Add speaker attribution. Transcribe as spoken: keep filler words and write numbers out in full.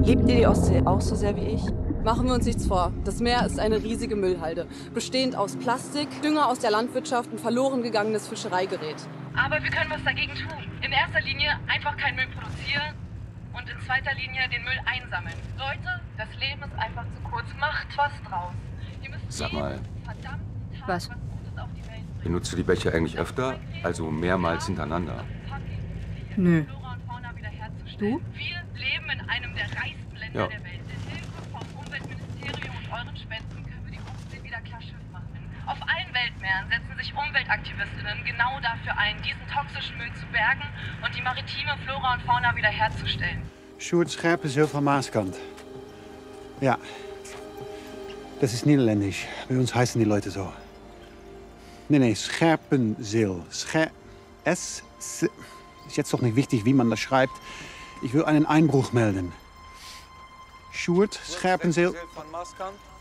Speaker 1: Liebt ihr die Ostsee auch so sehr wie ich?
Speaker 2: Machen wir uns nichts vor. Das Meer ist eine riesige Müllhalde, bestehend aus Plastik, Dünger aus der Landwirtschaft und verloren gegangenes Fischereigerät.
Speaker 3: Aber wir können was dagegen tun. In erster Linie einfach keinen Müll produzieren und in zweiter Linie den Müll einsammeln. Leute, das Leben ist einfach zu kurz. Macht was draus. Ihr müsst
Speaker 4: Sag mal,
Speaker 3: verdammten Tag
Speaker 5: was?
Speaker 3: was Gutes auf die Welt bringen.
Speaker 4: benutzt du die Becher eigentlich öfter? Also mehrmals hintereinander?
Speaker 5: Nö.
Speaker 3: Flora und Fauna wiederherzustellen.
Speaker 5: Du?
Speaker 3: Wir leben in einem der reichsten Länder
Speaker 4: Ja.
Speaker 3: der Welt. Mit Hilfe vom Umweltministerium und euren Spenden können wir die Ostsee wieder klar Schiff machen. Auf allen Weltmeeren setzen sich Umweltaktivistinnen genau dafür ein, diesen toxischen Müll zu bergen und die maritime Flora und Fauna wiederherzustellen.
Speaker 6: Sjoerd Scherpenzeel van Maaskant. Ja, das ist niederländisch. Bei uns heißen die Leute so. Nee, nee, Scherpenzeel. Scher... S... S... Ist jetzt doch nicht wichtig, wie man das schreibt. Ich will einen Einbruch melden. Sjoerd Scherpenzeel
Speaker 7: van Maaskant.